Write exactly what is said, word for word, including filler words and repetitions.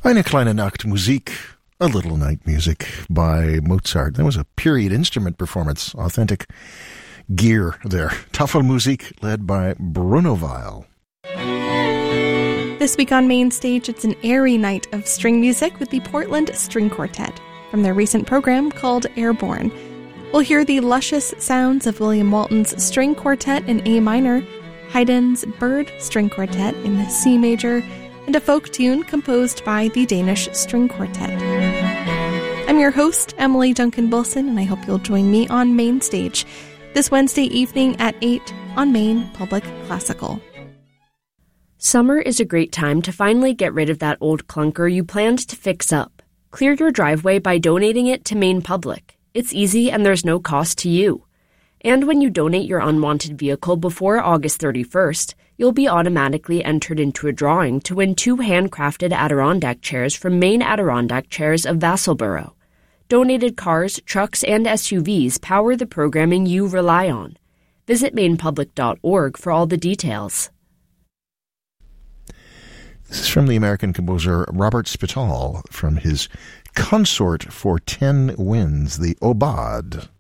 Eine kleine Nachtmusik, a little night music by Mozart. That was a period instrument performance, authentic gear there. Tafelmusik led by Bruno Weil. This week on Main Stage, it's an airy night of string music with the Portland String Quartet from their recent program called Airborne. We'll hear the luscious sounds of William Walton's String Quartet in A minor, Haydn's Bird String Quartet in C major, and a folk tune composed by the Danish String Quartet. I'm your host, Emily Duncan-Wilson, and I hope you'll join me on Main Stage this Wednesday evening at eight on Maine Public Classical. Summer is a great time to finally get rid of that old clunker you planned to fix up. Clear your driveway by donating it to Maine Public. It's easy and there's no cost to you. And when you donate your unwanted vehicle before August thirty-first, you'll be automatically entered into a drawing to win two handcrafted Adirondack chairs from Maine Adirondack Chairs of Vassalboro. Donated cars, trucks, and S U Vs power the programming you rely on. Visit maine public dot org for all the details. This is from the American composer Robert Spittal from his Consort for Ten Winds, the Aubade.